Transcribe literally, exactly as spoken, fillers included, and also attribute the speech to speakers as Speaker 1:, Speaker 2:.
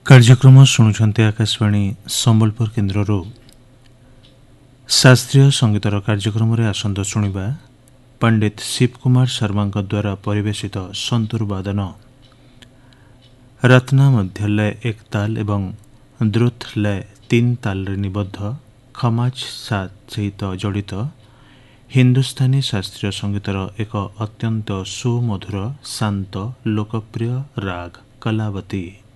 Speaker 1: कार्यक्रम शुणुंट आकाशवाणी संबलपुर केन्द्र शास्त्रीय संगीतर कार्यक्रम आसंत शुणा पंडित शिव कुमार शर्मा द्वारा परिवेशित संतूर वादन रत्ना मध्य लय एक ताल एवं द्रुत लय तीन ताल निबद्ध खमाज साथ सहित जड़ित हिंदुस्तानी शास्त्रीय संगीतर एक अत्यंत सुमधुर शांत लोकप्रिय राग कलावती।